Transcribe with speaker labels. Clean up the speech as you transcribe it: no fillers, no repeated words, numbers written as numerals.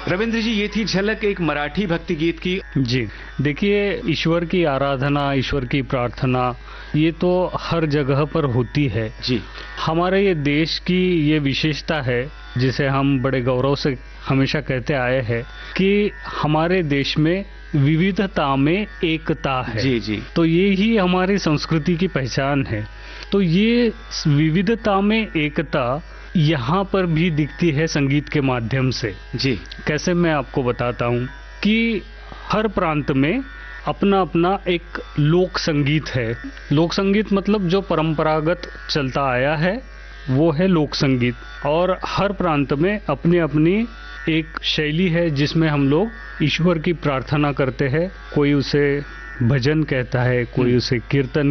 Speaker 1: रविंद्र जी, ये थी झलक एक मराठी भक्ति गीत की।
Speaker 2: जी देखिए, ईश्वर की आराधना, ईश्वर की प्रार्थना ये तो हर जगह पर होती है
Speaker 1: जी।
Speaker 2: हमारे ये देश की ये विशेषता है जिसे हम बड़े गौरव से हमेशा कहते आए हैं कि हमारे देश में विविधता में एकता है।
Speaker 1: जी जी।
Speaker 2: तो ये ही हमारी संस्कृति की पहचान है। तो ये विविधता में एकता यहाँ पर भी दिखती है संगीत के माध्यम से।
Speaker 1: जी।
Speaker 2: कैसे, मैं आपको बताता हूँ कि हर प्रांत में अपना अपना एक लोक संगीत है। लोक संगीत मतलब जो परंपरागत चलता आया है वो है लोक संगीत, और हर प्रांत में अपनी अपनी एक शैली है जिसमें हम लोग ईश्वर की प्रार्थना करते हैं। कोई उसे भजन कहता है, कोई उसे कीर्तन